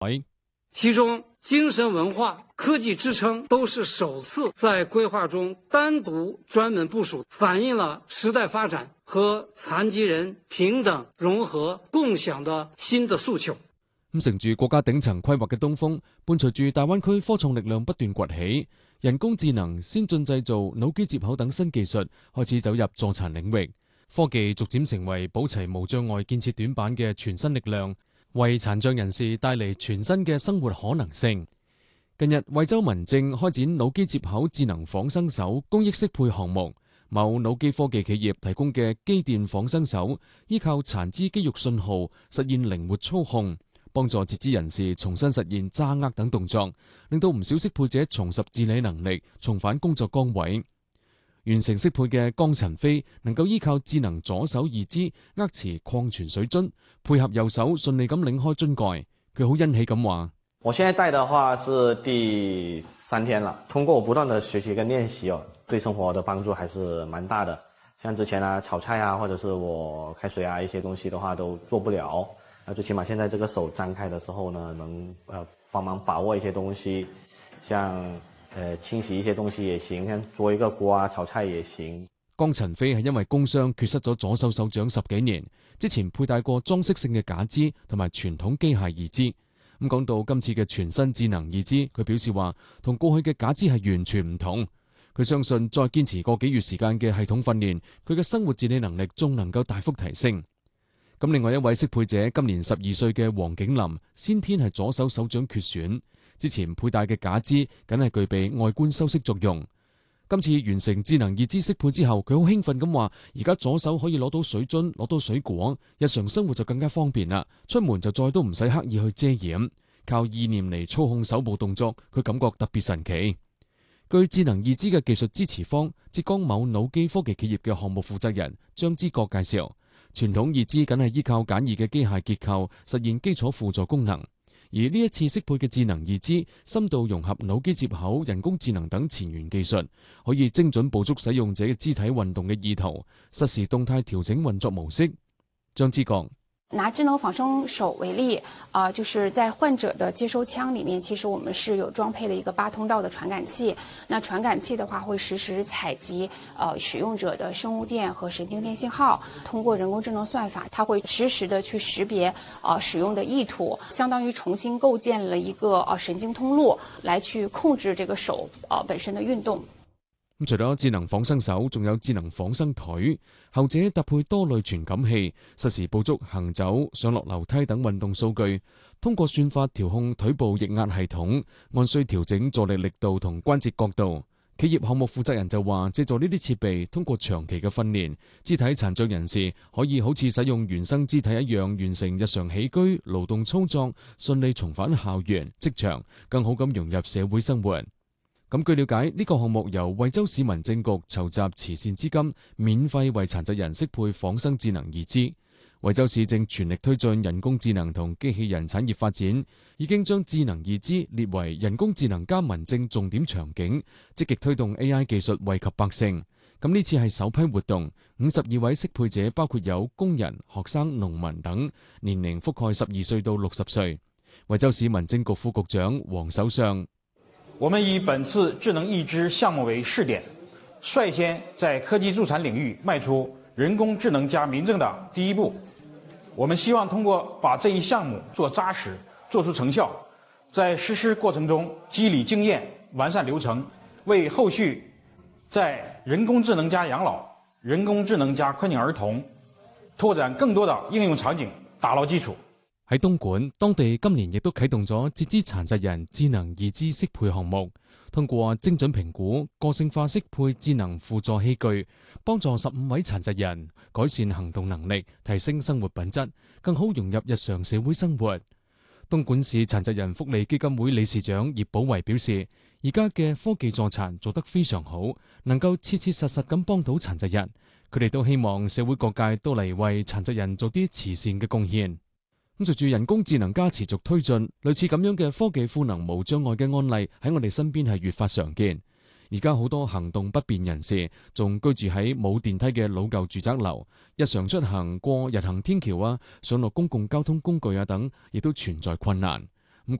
其中精神文化、科技支撑都是首次在规劃中單獨專門部署，反映了時代發展和殘疾人平等、融合、共享的新的訴求。 乘住國家頂層規劃嘅東風，伴隨住大灣區科創力量不斷崛起，人工智能、先進製造、腦機接口等新技術開始走入助殘領域，科技逐漸成為保齊無障礙建設短板嘅全新力量，為殘障人士帶嚟全新嘅生活可能性。近日，惠州民政開展腦機接口智能仿生手公益適配項目，某腦機科技企業提供嘅機電仿生手，依靠殘肢肌肉信號實現靈活操控，幫助截肢人士重新實現揸握等動作，令到唔少適配者重拾自理能力，重返工作崗位。完成適配嘅江陳飛能夠依靠智能左手義肢握持礦泉水樽，配合右手順利咁擰開樽蓋。佢好欣喜咁話： 我現在帶的話是第3天了，通過我不斷的學習跟練習對生活的幫助還是蠻大的。像之前炒菜或者是我開水一些東西的話都做不了，最起碼現在這個手張開的時候呢，能幫忙把握一些東西，像清洗一些東西也行，像做一個鍋炒菜也行。 江陳飛係因為工傷缺失咗左手手掌10幾年，之前佩戴過裝飾性嘅假肢同埋傳統機械義肢。咁講到今次嘅全新智能義肢，佢表示話同過去嘅假肢係完全唔同。佢相信再堅持個幾月時間嘅系統訓練，佢嘅生活自理能力仲能夠大幅提升。咁另外一位適配者今年12歲嘅黃景林，先天係左手手掌缺損，之前佩戴嘅假肢僅係具備外觀修飾作用。今次完成智能義肢適配之後，佢好興奮咁話：而家左手可以攞到水樽、攞到水果，日常生活就更加方便啦。出門就再都唔使刻意去遮掩，靠意念嚟操控手部動作，佢感覺特別神奇。據智能義肢嘅技術支持方浙江某腦機科技企業嘅項目負責人張之國介紹，傳統義肢僅係依靠簡易嘅機械結構實現基礎輔助功能。而呢一次適配嘅智能義肢，深度融合腦機接口、人工智能等前沿技術，可以精準捕捉使用者嘅肢體運動嘅意圖，實時動態調整運作模式。張之國拿智能仿生手為例，就是在患者的接收腔裡面，其實我們是有裝配了一個8通道的傳感器。那傳感器的話，會實時採集使用者的生物電和神經電信號，通過人工智能算法，它會實時的去識別使用的意圖，相當於重新構建了一個神經通路，來去控制這個手本身的運動。 除咗智能仿生手，仲有智能仿生腿，後者搭配多類傳感器，實時捕捉行走、上落樓梯等運動數據，通過算法調控腿部液壓系統，按需調整助力力度同關節角度。企業項目負責人就話，借助呢啲設備，通過長期嘅訓練，肢體殘障人士可以好似使用原生肢體一樣，完成日常起居、勞動操作，順利重返校園、職場，更好咁融入社會生活。咁據了解，呢個項目由惠州市民政局籌集慈善資金，免費為殘疾人適配仿生智能義肢。惠州市正全力推進人工智能同機器人產業發展，已經將智能義肢列為人工智能加民政重點場景，積極推動 AI 技術惠及百姓。咁呢次係首批活動，52位適配者包括有工人、學生、農民等，年齡覆蓋12歲到60歲。惠州市民政局副局長黃守相。 我們以本次智能義肢項目為試點，率先在科技助殘領域邁出人工智能加民政的第一步。我們希望通過把這一項目做紮實，做出成效，在實施過程中積累經驗，完善流程，為後續在人工智能加養老、人工智能加困境兒童拓展更多的應用場景打牢基礎。 喺東莞，當地今年亦都啟動咗截肢殘疾人智能義肢適配項目，通過精準評估、個性化適配智能輔助器具，幫助15位殘疾人改善行動能力，提升生活品質，更好融入日常社會生活。東莞市殘疾人福利基金會理事長葉寶維表示，而家嘅科技助殘做得非常好，能夠切切實實咁幫到殘疾人。佢哋都希望社會各界都嚟為殘疾人做啲慈善嘅貢獻。咁隨住人工智能加持續推進，類似咁樣嘅科技賦能無障礙嘅案例喺我哋身邊係越發常見。而家好多行動不便人士仲居住喺冇電梯嘅老舊住宅樓，日常出行過日行天橋上落公共交通工具等，亦都存在困難。